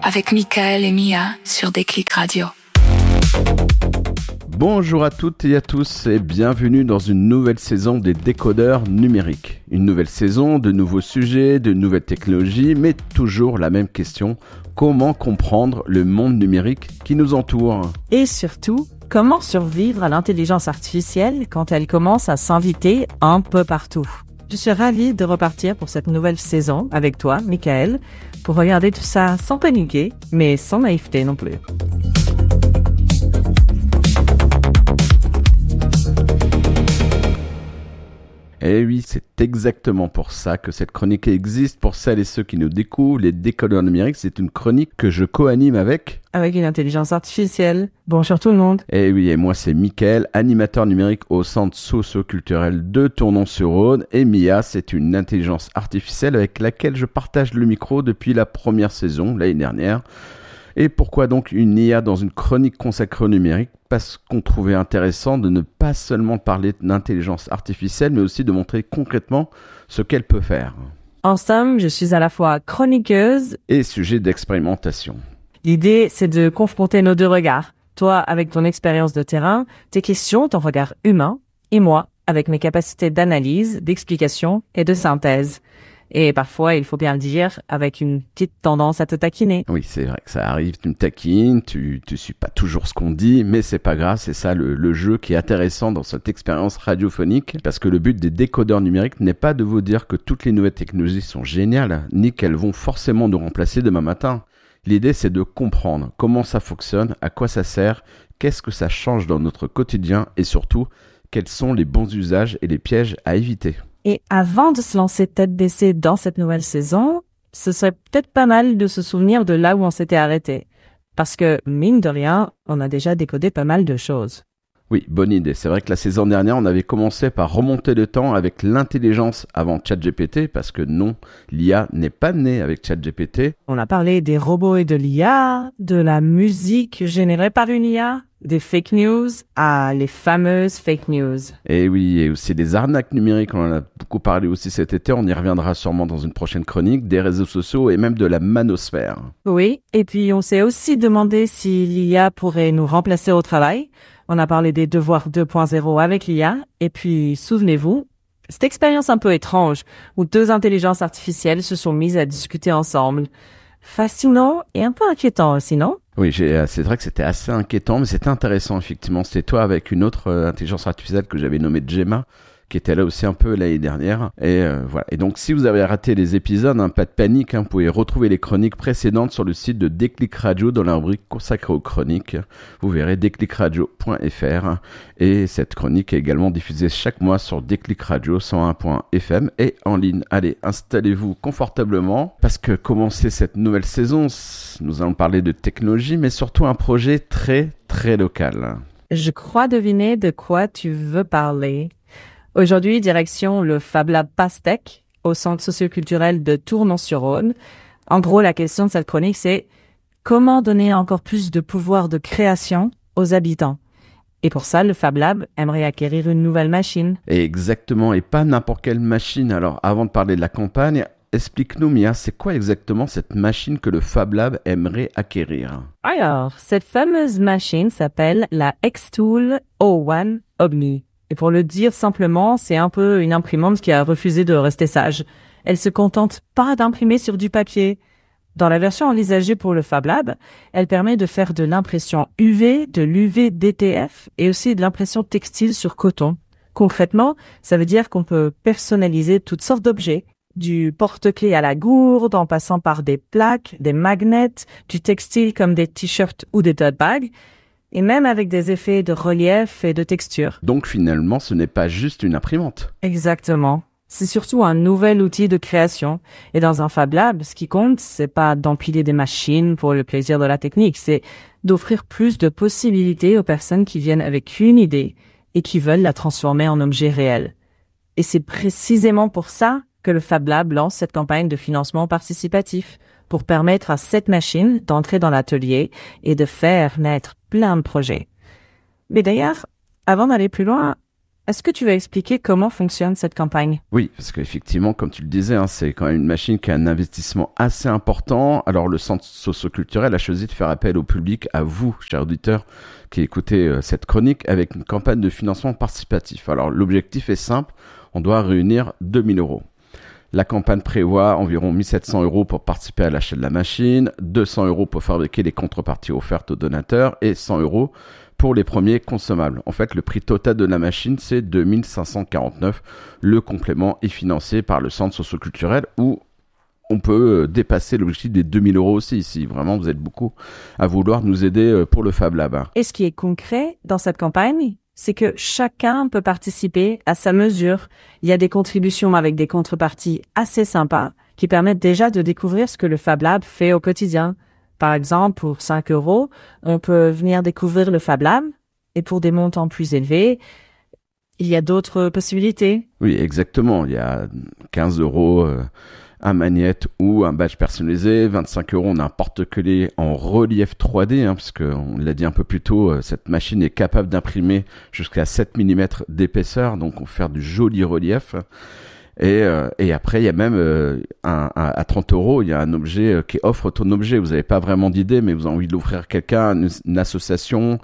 avec Michael et Mia sur Déclic Radio. Bonjour à toutes et à tous et bienvenue dans une nouvelle saison des décodeurs numériques. Une nouvelle saison, de nouveaux sujets, de nouvelles technologies, mais toujours la même question. Comment comprendre le monde numérique qui nous entoure ? Et surtout, comment survivre à l'intelligence artificielle quand elle commence à s'inviter un peu partout ? Je suis ravie de repartir pour cette nouvelle saison avec toi, Michael, pour regarder tout ça sans paniquer, mais sans naïveté non plus. Eh oui, c'est exactement pour ça que cette chronique existe. Pour celles et ceux qui nous découvrent, les décodeurs numériques, c'est une chronique que je co-anime avec une intelligence artificielle. Bonjour tout le monde. Eh oui, et moi c'est Mickaël, animateur numérique au centre socio-culturel de Tournon-sur-Rhône. Et Mia, c'est une intelligence artificielle avec laquelle je partage le micro depuis la première saison, l'année dernière. Et pourquoi donc une IA dans une chronique consacrée au numérique ? Parce qu'on trouvait intéressant de ne pas seulement parler d'intelligence artificielle, mais aussi de montrer concrètement ce qu'elle peut faire. En somme, je suis à la fois chroniqueuse et sujet d'expérimentation. L'idée, c'est de confronter nos deux regards. Toi, avec ton expérience de terrain, tes questions, ton regard humain, et moi, avec mes capacités d'analyse, d'explication et de synthèse. Et parfois, il faut bien le dire, avec une petite tendance à te taquiner. Oui, c'est vrai que ça arrive, tu me taquines, tu suis pas toujours ce qu'on dit, mais c'est pas grave, c'est ça le jeu qui est intéressant dans cette expérience radiophonique, parce que le but des décodeurs numériques n'est pas de vous dire que toutes les nouvelles technologies sont géniales, ni qu'elles vont forcément nous remplacer demain matin. L'idée, c'est de comprendre comment ça fonctionne, à quoi ça sert, qu'est-ce que ça change dans notre quotidien, et surtout, quels sont les bons usages et les pièges à éviter. Et avant de se lancer tête baissée dans cette nouvelle saison, ce serait peut-être pas mal de se souvenir de là où on s'était arrêté. Parce que, mine de rien, on a déjà décodé pas mal de choses. Oui, bonne idée. C'est vrai que la saison dernière, on avait commencé par remonter le temps avec l'intelligence avant ChatGPT, parce que non, l'IA n'est pas née avec ChatGPT. On a parlé des robots et de l'IA, de la musique générée par une IA, des fake news à les fameuses fake news. Et oui, et aussi des arnaques numériques, on en a beaucoup parlé aussi cet été, on y reviendra sûrement dans une prochaine chronique, des réseaux sociaux et même de la manosphère. Oui, et puis on s'est aussi demandé si l'IA pourrait nous remplacer au travail. On a parlé des devoirs 2.0 avec l'IA, et puis souvenez-vous, cette expérience un peu étrange où deux intelligences artificielles se sont mises à discuter ensemble. Fascinant et un peu inquiétant aussi, non ? Oui, c'est vrai que c'était assez inquiétant, mais c'était intéressant, effectivement. C'était toi avec une autre intelligence artificielle que j'avais nommée Gemma, qui était là aussi un peu l'année dernière. Et voilà. Et donc, si vous avez raté les épisodes, pas de panique, vous pouvez retrouver les chroniques précédentes sur le site de Déclic Radio dans la rubrique consacrée aux chroniques. Vous verrez déclicradio.fr. Et cette chronique est également diffusée chaque mois sur Déclic Radio 101.fm et en ligne. Allez, installez-vous confortablement parce que commencer cette nouvelle saison, nous allons parler de technologie, mais surtout un projet très, très local. Je crois deviner de quoi tu veux parler. Aujourd'hui, direction le Fab Lab Pastèque, au centre socioculturel de Tournon-sur-Rhône. En gros, la question de cette chronique, c'est comment donner encore plus de pouvoir de création aux habitants. Et pour ça, le Fab Lab aimerait acquérir une nouvelle machine. Exactement, et pas n'importe quelle machine. Alors, avant de parler de la campagne, explique-nous, Mia, c'est quoi exactement cette machine que le Fab Lab aimerait acquérir ? Alors, cette fameuse machine s'appelle la Xtool O1 Omni. Et pour le dire simplement, c'est un peu une imprimante qui a refusé de rester sage. Elle se contente pas d'imprimer sur du papier. Dans la version envisagée pour le Fab Lab, elle permet de faire de l'impression UV, de l'UV-DTF et aussi de l'impression textile sur coton. Concrètement, ça veut dire qu'on peut personnaliser toutes sortes d'objets, du porte-clés à la gourde, en passant par des plaques, des magnets, du textile comme des t-shirts ou des tote bags, et même avec des effets de relief et de texture. Donc finalement, ce n'est pas juste une imprimante. Exactement. C'est surtout un nouvel outil de création. Et dans un Fab Lab, ce qui compte, c'est pas d'empiler des machines pour le plaisir de la technique, c'est d'offrir plus de possibilités aux personnes qui viennent avec une idée et qui veulent la transformer en objet réel. Et c'est précisément pour ça que le Fab Lab lance cette campagne de financement participatif pour permettre à cette machine d'entrer dans l'atelier et de faire naître plein de projets. Mais d'ailleurs, avant d'aller plus loin, Est-ce que tu vas expliquer comment fonctionne cette campagne? Oui, parce qu'effectivement, comme tu le disais, c'est quand même une machine qui a un investissement assez important. Alors, le centre socioculturel a choisi de faire appel au public, à vous, chers auditeurs, qui écoutez cette chronique, avec une campagne de financement participatif. Alors, l'objectif est simple, on doit réunir 2000 euros. La campagne prévoit environ 1700 euros pour participer à l'achat de la machine, 200 euros pour fabriquer les contreparties offertes aux donateurs et 100 euros pour les premiers consommables. En fait, le prix total de la machine, c'est 2549. Le complément est financé par le centre socioculturel où on peut dépasser l'objectif des 2000 euros aussi, si vraiment vous êtes beaucoup à vouloir nous aider pour le Fab Lab. Et ce qui est concret dans cette campagne, c'est que chacun peut participer à sa mesure. Il y a des contributions avec des contreparties assez sympas qui permettent déjà de découvrir ce que le Fab Lab fait au quotidien. Par exemple, pour 5 euros, on peut venir découvrir le Fab Lab et pour des montants plus élevés, il y a d'autres possibilités. Oui, exactement. Il y a 15 euros un magnète ou un badge personnalisé, 25 euros on a un porte-clés en relief 3D, parce qu'on l'a dit un peu plus tôt, cette machine est capable d'imprimer jusqu'à 7 mm d'épaisseur, donc on peut faire du joli relief. Et après, il y a même à 30 euros, il y a un objet qui offre ton objet. Vous n'avez pas vraiment d'idée, mais vous avez envie de l'offrir à quelqu'un, une association,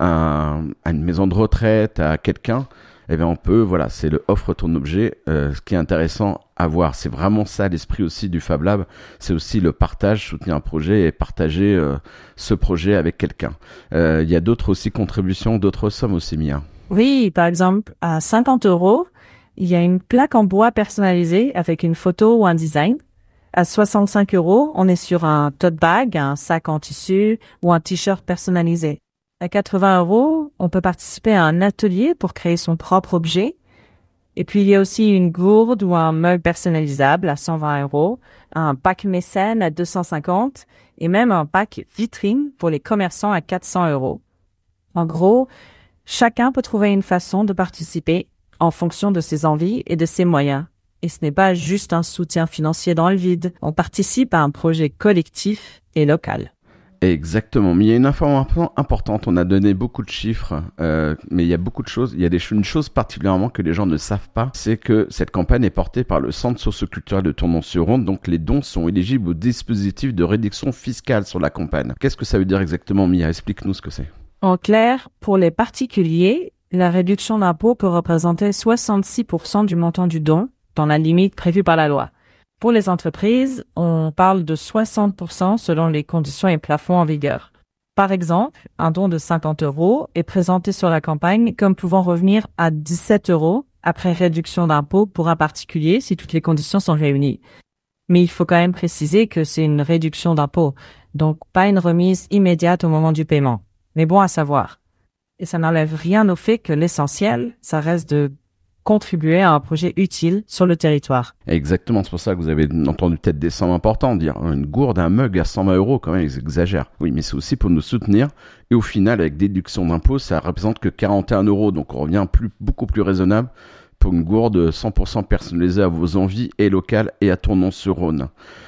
à une maison de retraite, à quelqu'un. Eh bien, on peut, voilà, c'est le offre ton objet. Ce qui est intéressant à voir, c'est vraiment ça l'esprit aussi du Fab Lab. C'est aussi le partage, soutenir un projet et partager ce projet avec quelqu'un. Il y a d'autres aussi contributions, d'autres sommes aussi, Mia. Oui, par exemple, à 50 euros, il y a une plaque en bois personnalisée avec une photo ou un design. À 65 euros, on est sur un tote bag, un sac en tissu ou un t-shirt personnalisé. À 80 euros, on peut participer à un atelier pour créer son propre objet. Et puis, il y a aussi une gourde ou un mug personnalisable à 120 euros, un pack mécène à 250 et même un pack vitrine pour les commerçants à 400 euros. En gros, chacun peut trouver une façon de participer en fonction de ses envies et de ses moyens. Et ce n'est pas juste un soutien financier dans le vide. On participe à un projet collectif et local. Exactement, mais il y a une information importante, on a donné beaucoup de chiffres, mais il y a beaucoup de choses, il y a une chose particulièrement que les gens ne savent pas, c'est que cette campagne est portée par le Centre socioculturel de Tournon-sur-Rhône, donc les dons sont éligibles au dispositif de réduction fiscale sur la campagne. Qu'est-ce que ça veut dire exactement, Mia? Explique-nous ce que c'est. En clair, pour les particuliers, la réduction d'impôt peut représenter 66% du montant du don, dans la limite prévue par la loi. Pour les entreprises, on parle de 60% selon les conditions et plafonds en vigueur. Par exemple, un don de 50 euros est présenté sur la campagne comme pouvant revenir à 17 euros après réduction d'impôt pour un particulier si toutes les conditions sont réunies. Mais il faut quand même préciser que c'est une réduction d'impôt, donc pas une remise immédiate au moment du paiement. Mais bon à savoir. Et ça n'enlève rien au fait que l'essentiel, ça reste de contribuer à un projet utile sur le territoire. Exactement, c'est pour ça que vous avez entendu peut-être des sommes importantes, dire une gourde, un mug à 120 euros, quand même, ils exagèrent. Oui, mais c'est aussi pour nous soutenir. Et au final, avec déduction d'impôt, ça représente que 41 euros, donc on revient beaucoup plus raisonnable pour une gourde 100% personnalisée à vos envies et locales et à Tournon-sur-Rhône.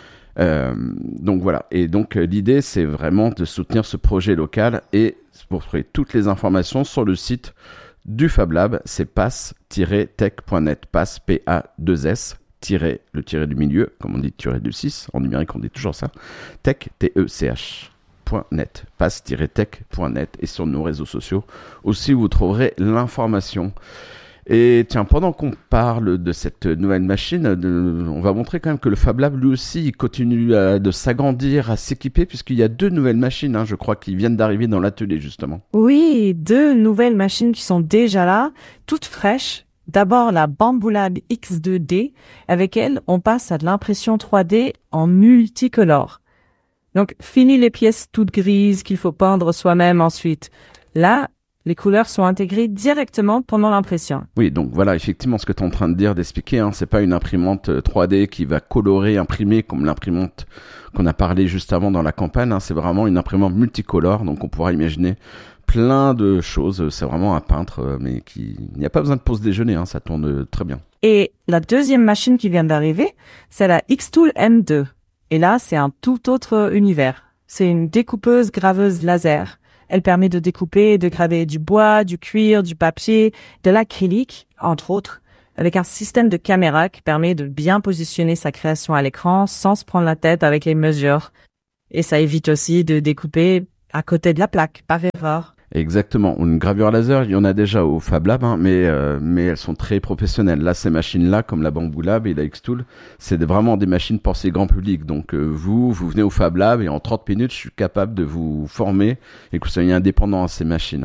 Donc voilà, et donc l'idée c'est vraiment de soutenir ce projet local et vous trouver toutes les informations sur le site du Fab Lab, c'est pass-tech.net, pass P-A-2-S, le tiré du milieu, comme on dit tiré du 6, en numérique on dit toujours ça, tech, T-E-C-H.net, pass-tech.net et sur nos réseaux sociaux aussi vous trouverez l'information. Et tiens, pendant qu'on parle de cette nouvelle machine, on va montrer quand même que le Fab Lab, lui aussi, il continue de s'agrandir, à s'équiper, puisqu'il y a 2 nouvelles machines, je crois, qui viennent d'arriver dans l'atelier, justement. Oui, 2 nouvelles machines qui sont déjà là, toutes fraîches. D'abord, la Bamboolab X2D, avec elle, on passe à de l'impression 3D en multicolore. Donc, fini les pièces toutes grises qu'il faut peindre soi-même ensuite. Là, les couleurs sont intégrées directement pendant l'impression. Oui, donc voilà, effectivement, ce que tu es en train de dire, d'expliquer, c'est pas une imprimante 3D qui va colorer, imprimer comme l'imprimante qu'on a parlé juste avant dans la campagne. C'est vraiment une imprimante multicolore, donc on pourra imaginer plein de choses. C'est vraiment un peintre, mais il n'y a pas besoin de pause déjeuner, ça tourne très bien. Et la deuxième machine qui vient d'arriver, c'est la Xtool M2. Et là, c'est un tout autre univers. C'est une découpeuse graveuse laser. Elle permet de découper et de graver du bois, du cuir, du papier, de l'acrylique, entre autres, avec un système de caméra qui permet de bien positionner sa création à l'écran sans se prendre la tête avec les mesures. Et ça évite aussi de découper à côté de la plaque, par erreur. Exactement. Une gravure laser, il y en a déjà au Fab Lab, hein, mais elles sont très professionnelles. Là, ces machines-là, comme la Bamboo Lab et la Xtool, c'est vraiment des machines pensées grand public. Donc, vous venez au Fab Lab et en 30 minutes, je suis capable de vous former et que vous soyez indépendant à ces machines.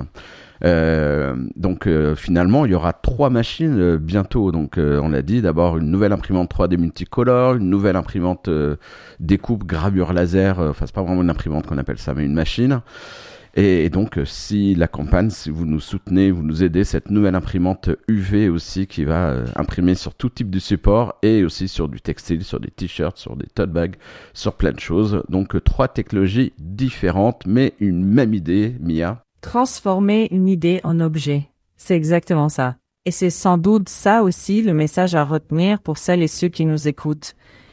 Finalement, il y aura 3 machines bientôt. Donc, on l'a dit, d'abord une nouvelle imprimante 3D multicolore, une nouvelle imprimante découpe gravure laser. Enfin, c'est pas vraiment une imprimante qu'on appelle ça, mais une machine. Et donc, si la campagne, si vous nous soutenez, vous nous aidez, cette nouvelle imprimante UV aussi qui va imprimer sur tout type de support et aussi sur du textile, sur des t-shirts, sur des tote bags, sur plein de choses. Donc, 3 technologies différentes, mais une même idée, Mia. Transformer une idée en objet. C'est exactement ça. Et c'est sans doute ça aussi le message à retenir pour celles et ceux qui nous écoutent.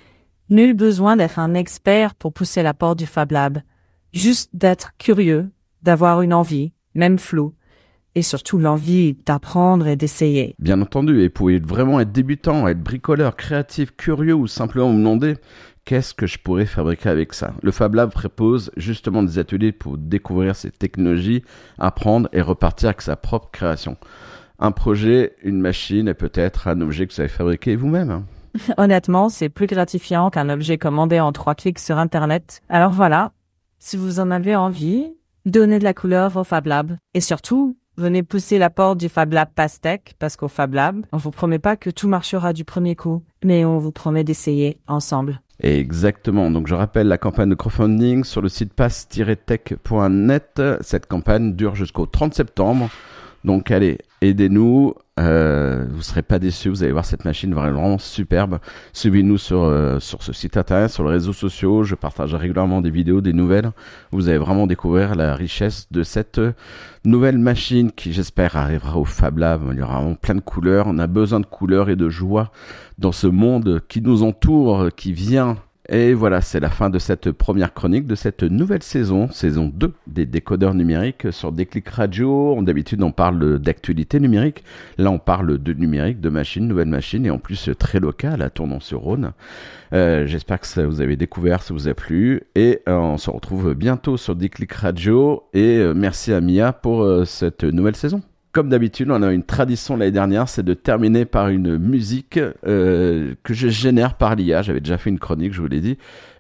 Nul besoin d'être un expert pour pousser la porte du Fab Lab. Juste d'être curieux, d'avoir une envie, même floue, et surtout l'envie d'apprendre et d'essayer. Bien entendu, et pour vraiment être débutant, être bricoleur, créatif, curieux ou simplement me demander qu'est-ce que je pourrais fabriquer avec ça. Le Fab Lab propose justement des ateliers pour découvrir ces technologies, apprendre et repartir avec sa propre création. Un projet, une machine et peut-être un objet que vous avez fabriqué vous-même. Honnêtement, c'est plus gratifiant qu'un objet commandé en 3 clics sur Internet. Alors voilà, si vous en avez envie, donnez de la couleur au Fab Lab. Et surtout, venez pousser la porte du Fab Lab Pastèque, parce qu'au Fab Lab, on vous promet pas que tout marchera du premier coup, mais on vous promet d'essayer ensemble. Exactement. Donc, je rappelle la campagne de crowdfunding sur le site pass-tech.net. Cette campagne dure jusqu'au 30 septembre. Donc, allez, aidez-nous. Vous serez pas déçus. Vous allez voir cette machine vraiment superbe. Suivez-nous sur ce site internet, sur les réseaux sociaux. Je partage régulièrement des vidéos, des nouvelles. Vous allez vraiment découvrir la richesse de cette nouvelle machine qui, j'espère, arrivera au Fab Lab. Il y aura vraiment plein de couleurs. On a besoin de couleurs et de joie dans ce monde qui nous entoure, qui vient. Et voilà, c'est la fin de cette première chronique de cette nouvelle saison 2 des décodeurs numériques sur Déclic Radio. D'habitude, on parle d'actualité numérique. Là, on parle de numérique, de machines, nouvelles machines et en plus très local à Tournon-sur-Rhône. J'espère que ça vous avez découvert, ça vous a plu et on se retrouve bientôt sur Déclic Radio et merci à Mia pour cette nouvelle saison. Comme d'habitude, on a une tradition l'année dernière, c'est de terminer par une musique que je génère par l'IA. J'avais déjà fait une chronique, je vous l'ai dit,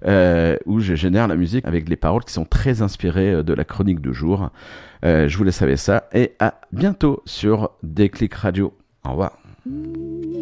où je génère la musique avec les paroles qui sont très inspirées de la chronique du jour. Je vous laisse avec ça et à bientôt sur Déclic Radio. Au revoir.